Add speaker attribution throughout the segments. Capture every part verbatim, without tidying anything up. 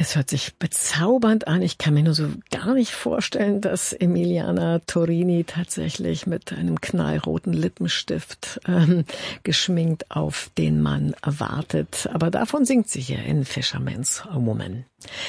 Speaker 1: Es hört sich bezaubernd an. Ich kann mir nur so gar nicht vorstellen, dass Emiliana Torini tatsächlich mit einem knallroten Lippenstift ähm, geschminkt auf den Mann wartet. Aber davon singt sie hier in Fisherman's Woman.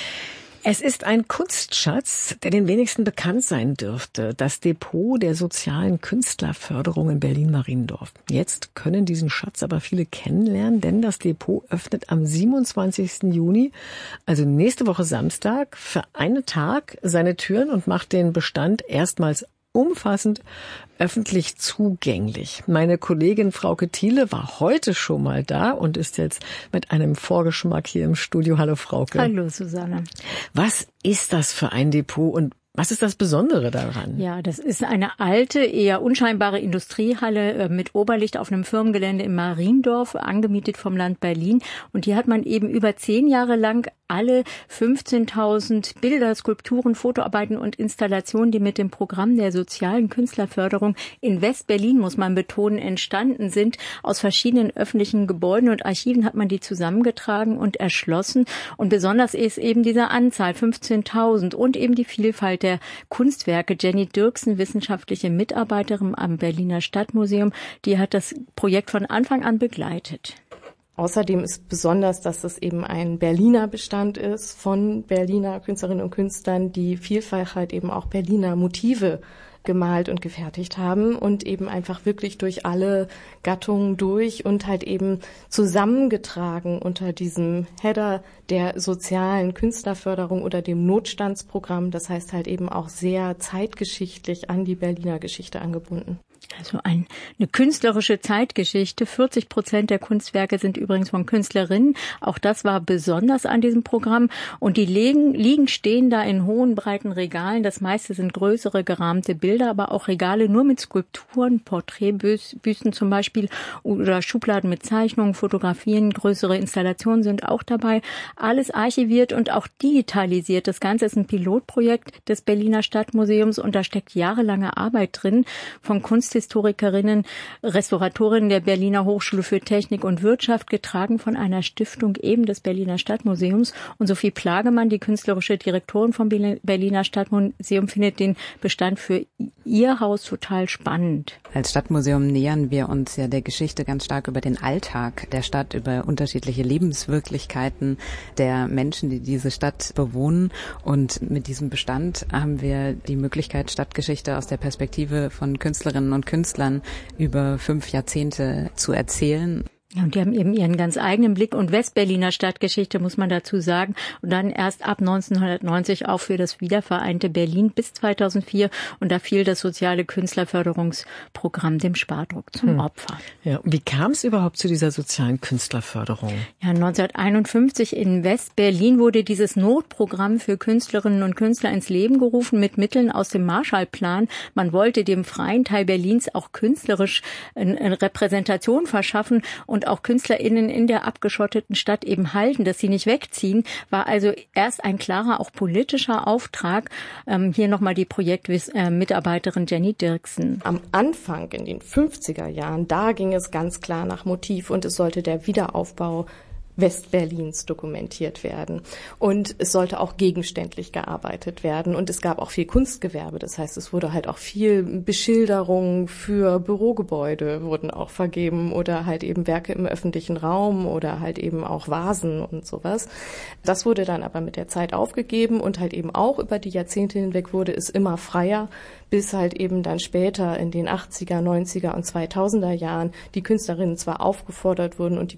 Speaker 1: Es ist ein Kunstschatz, der den wenigsten bekannt sein dürfte. Das Depot der sozialen Künstlerförderung in Berlin-Mariendorf. Jetzt können diesen Schatz aber viele kennenlernen, denn das Depot öffnet am siebenundzwanzigsten Juni, also nächste Woche Samstag, für einen Tag seine Türen und macht den Bestand erstmals umfassend öffentlich zugänglich. Meine Kollegin Frauke Thiele war heute schon mal da und ist jetzt mit einem Vorgeschmack hier im Studio. Hallo Frauke.
Speaker 2: Hallo Susanne.
Speaker 1: Was ist das für ein Depot und was ist das Besondere daran?
Speaker 2: Ja, das ist eine alte, eher unscheinbare Industriehalle mit Oberlicht auf einem Firmengelände in Mariendorf, angemietet vom Land Berlin. Und die hat man eben über zehn Jahre lang alle fünfzehntausend Bilder, Skulpturen, Fotoarbeiten und Installationen, die mit dem Programm der sozialen Künstlerförderung in West-Berlin, muss man betonen, entstanden sind. Aus verschiedenen öffentlichen Gebäuden und Archiven hat man die zusammengetragen und erschlossen. Und besonders ist eben diese Anzahl, fünfzehntausend, und eben die Vielfalt der Kunstwerke. Jenny Dirksen, wissenschaftliche Mitarbeiterin am Berliner Stadtmuseum, die hat das Projekt von Anfang an begleitet.
Speaker 3: Außerdem ist besonders, dass es eben ein Berliner Bestand ist von Berliner Künstlerinnen und Künstlern, die vielfach halt eben auch Berliner Motive gemalt und gefertigt haben und eben einfach wirklich durch alle Gattungen durch und halt eben zusammengetragen unter diesem Header der sozialen Künstlerförderung oder dem Notstandsprogramm. Das heißt halt eben auch sehr zeitgeschichtlich an die Berliner Geschichte angebunden.
Speaker 2: Also ein, eine künstlerische Zeitgeschichte. vierzig Prozent der Kunstwerke sind übrigens von Künstlerinnen. Auch das war besonders an diesem Programm. Und die liegen, liegen, stehen da in hohen, breiten Regalen. Das meiste sind größere, gerahmte Bilder, aber auch Regale nur mit Skulpturen, Porträtbüsten zum Beispiel oder Schubladen mit Zeichnungen, Fotografien. Größere Installationen sind auch dabei. Alles archiviert und auch digitalisiert. Das Ganze ist ein Pilotprojekt des Berliner Stadtmuseums und da steckt jahrelange Arbeit drin von Kunst Historikerinnen, Restauratorinnen der Berliner Hochschule für Technik und Wirtschaft, getragen von einer Stiftung eben des Berliner Stadtmuseums. Und Sophie Plagemann, die künstlerische Direktorin vom Berliner Stadtmuseum, findet den Bestand für ihr Haus total spannend.
Speaker 4: Als Stadtmuseum nähern wir uns ja der Geschichte ganz stark über den Alltag der Stadt, über unterschiedliche Lebenswirklichkeiten der Menschen, die diese Stadt bewohnen. Und mit diesem Bestand haben wir die Möglichkeit, Stadtgeschichte aus der Perspektive von Künstlerinnen und Künstlern über fünf Jahrzehnte zu erzählen.
Speaker 2: Ja, und die haben eben ihren ganz eigenen Blick und Westberliner Stadtgeschichte, muss man dazu sagen. Und dann erst ab neunzehnhundertneunzig auch für das wiedervereinte Berlin bis zweitausendvier. Und da fiel das soziale Künstlerförderungsprogramm dem Spardruck zum hm. Opfer.
Speaker 1: Ja, wie kam es überhaupt zu dieser sozialen Künstlerförderung?
Speaker 2: Ja, neunzehnhunderteinundfünfzig in Westberlin wurde dieses Notprogramm für Künstlerinnen und Künstler ins Leben gerufen mit Mitteln aus dem Marshallplan. Man wollte dem freien Teil Berlins auch künstlerisch eine Repräsentation verschaffen und auch KünstlerInnen in der abgeschotteten Stadt eben halten, dass sie nicht wegziehen, war also erst ein klarer, auch politischer Auftrag. Ähm, hier nochmal die Projektmitarbeiterin Jenny Dirksen.
Speaker 3: Am Anfang, in den fünfziger Jahren, da ging es ganz klar nach Motiv und es sollte der Wiederaufbau Westberlins dokumentiert werden. Und es sollte auch gegenständlich gearbeitet werden. Und es gab auch viel Kunstgewerbe. Das heißt, es wurde halt auch viel Beschilderung für Bürogebäude wurden auch vergeben oder halt eben Werke im öffentlichen Raum oder halt eben auch Vasen und sowas. Das wurde dann aber mit der Zeit aufgegeben und halt eben auch über die Jahrzehnte hinweg wurde es immer freier, bis halt eben dann später in den achtziger, neunziger und zweitausender Jahren die Künstlerinnen zwar aufgefordert wurden und die